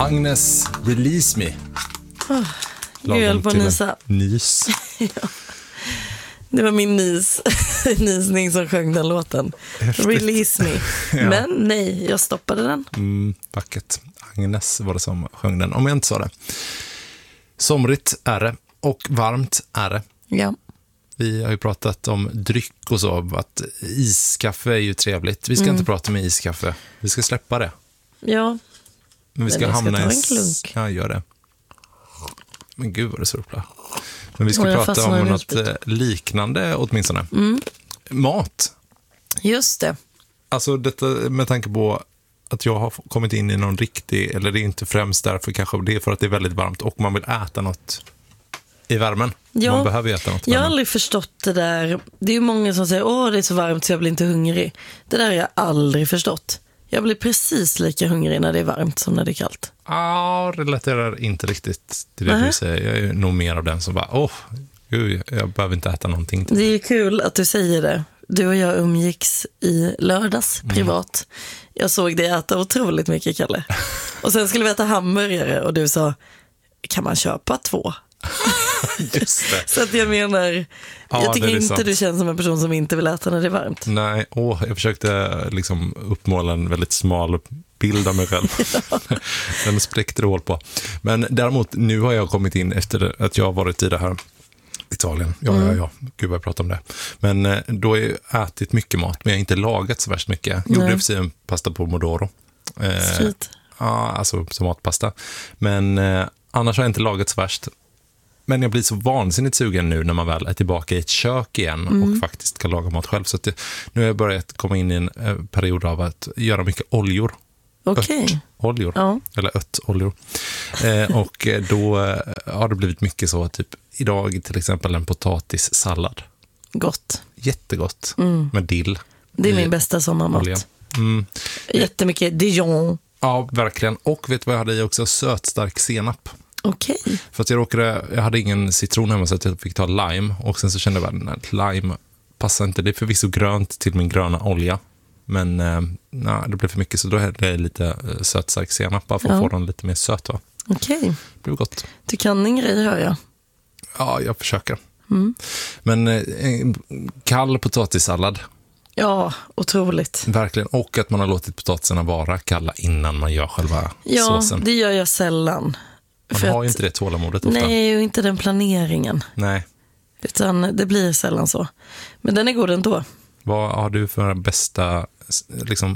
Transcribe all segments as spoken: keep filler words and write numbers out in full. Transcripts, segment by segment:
Agnes, Release Me. Oh, jag höll på att nysa. Nys. Ja. Det var min nys, nysning som sjöng den låten. Häftigt. Release Me. Ja. Men nej, jag stoppade den. Mm, vackert. Agnes var det som sjöng den, om jag inte sa det. Somrigt är det och varmt är det. Ja. Vi har ju pratat om dryck och så, att iskaffe är ju trevligt. Vi ska mm. inte prata med iskaffe. Vi ska släppa det. Ja. Men vi ska, Men jag hamna ska ta i en klunk. Ja, gör det. Men gud vad det surplar. Men vi ska prata om något liknande åtminstone. Mm. Mat. Just det. Alltså detta med tanke på att jag har kommit in i någon riktig, eller det är inte främst därför kanske, det är för att det är väldigt varmt och man vill äta något i värmen. Ja, man behöver äta något i jag har värmen. aldrig förstått det där. Det är ju många som säger, åh det är så varmt så jag blir inte hungrig. Det där har jag aldrig förstått. Jag blir precis lika hungrig när det är varmt som när det är kallt. Ja, relaterar inte riktigt till det uh-huh. du säger. Jag är nog mer av den som bara, åh, gud, jag behöver inte äta någonting. Det är kul att du säger det. Du och jag umgicks i lördags privat. Mm. Jag såg dig äta otroligt mycket, Kalle. Och sen skulle vi äta hamburgare och du sa, kan man köpa två? Just det. Så att jag menar, ja, jag tycker inte sant. Du känns som en person som inte vill äta när det är varmt. Nej, åh, jag försökte liksom uppmåla en väldigt smal bild av mig själv. Ja. Den spräckte det hål på. Men däremot, nu har jag kommit in efter att jag har varit i det här Italien. Ja, mm. ja, ja. Gud vad jag pratar om det. Men eh, då har jag ätit mycket mat, men jag har inte lagat så värst mycket. Jag gjorde för sig en pasta pomodoro. Eh, ja, alltså tomatpasta. Men eh, annars har jag inte lagat så värst. Men jag blir så vansinnigt sugen nu när man väl är tillbaka i ett kök igen mm. och faktiskt kan laga mat själv. Så att det, nu har jag börjat komma in i en eh, period av att göra mycket oljor. Okej. Okay. Oljor. Ja. Eller ötoljor. Eh, och då eh, har det blivit mycket så, typ idag till exempel en potatissallad. Gott. Jättegott. Mm. Med dill. Det är min bästa sommarmat. Mm. Jättemycket Dijon. Ja, verkligen. Och vet du vad jag hade i också? Sötstark senap. Okej. Okay. För att jag råkade, jag hade ingen citron hemma så att jag fick ta lime. Och sen så kände jag att lime passar inte. Det är förvisso grönt till min gröna olja. Men eh, nej, det blev för mycket så då hade jag lite eh, sötstark senap bara för att ja. få den lite mer söt. Va? Okej. Okay. Det blev gott. Du kan en grej, hör jag. Ja, jag försöker. Mm. Men eh, kall potatissallad. Ja, otroligt. Verkligen. Och att man har låtit potatisarna vara kalla innan man gör själva ja, såsen. Ja, det gör jag sällan. Man för har ju att, inte det tålamodet ofta. Nej, och inte den planeringen. Nej. Utan det blir sällan så. Men den är god ändå. Vad har du för bästa liksom,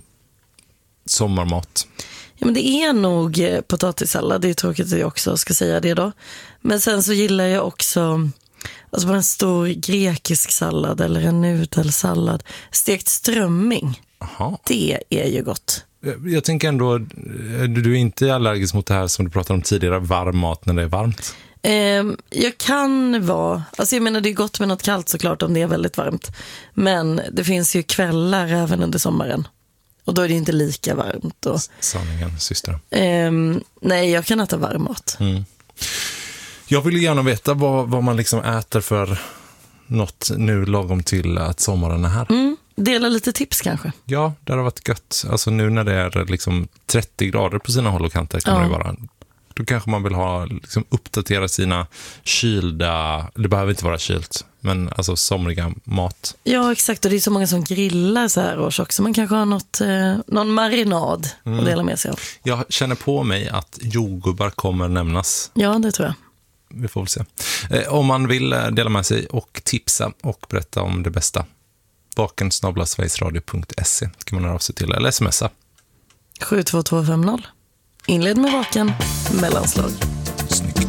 sommarmat? Ja, men det är nog potatissallad. Det är tråkigt att jag också ska säga det då. Men sen så gillar jag också alltså en stor grekisk sallad eller en nudelsallad. Stekt strömming. Aha. Det är ju gott. Jag, jag tänker ändå, du är inte allergisk mot det här som du pratade om tidigare, varm mat när det är varmt? Um, jag kan vara, alltså jag menar det är gott med något kallt såklart om det är väldigt varmt. Men det finns ju kvällar även under sommaren. Och då är det inte lika varmt. Och, sanningen, syster. Um, nej, jag kan äta varm mat. Mm. Jag vill gärna veta vad, vad man liksom äter för något nu lagom till att sommaren är här. Mm. Dela lite tips kanske. Ja, det har varit gött. Alltså nu när det är liksom trettio grader på sina håll och kanter kan ja. det vara. Då kanske man vill ha liksom uppdatera sina kylda, det behöver inte vara kylt, men alltså somriga mat. Ja, exakt. Och det är så många som grillar så här års också. Man kanske har något, eh, någon marinad mm. att dela med sig av. Jag känner på mig att jordgubbar kommer nämnas. Ja, det tror jag. Vi får väl se. Eh, om man vill dela med sig och tipsa och berätta om det bästa. baken snabel-a sverigesradio punkt se kan man höra av sig till eller smsa. sju två två fem noll. Inled med vaken, mellanslag. Snyggt.